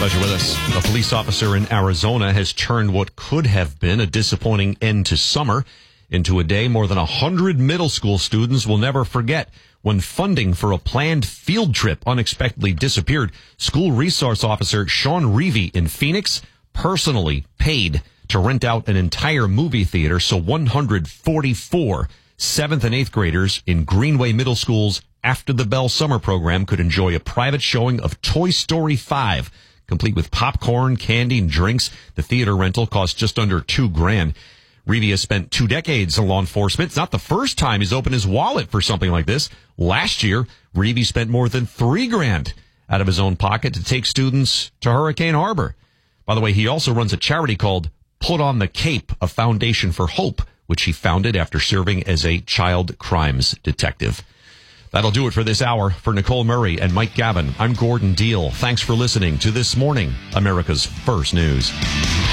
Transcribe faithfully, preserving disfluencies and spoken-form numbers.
Glad you're with us. A police officer in Arizona has turned what could have been a disappointing end to summer into a day more than one hundred middle school students will never forget. When funding for a planned field trip unexpectedly disappeared, school resource officer Sean Reevy in Phoenix personally paid to rent out an entire movie theater so one hundred forty-four seventh and eighth graders in Greenway Middle School's After the Bell summer program could enjoy a private showing of Toy Story five. Complete with popcorn, candy, and drinks. The theater rental cost just under two grand. Reevy has spent two decades in law enforcement. It's not the first time he's opened his wallet for something like this. Last year, Reevy spent more than three grand out of his own pocket to take students to Hurricane Harbor. By the way, he also runs a charity called Put on the Cape, a foundation for hope, which he founded after serving as a child crimes detective. That'll do it for this hour. For Nicole Murray and Mike Gavin, I'm Gordon Deal. Thanks for listening to This Morning, America's First News.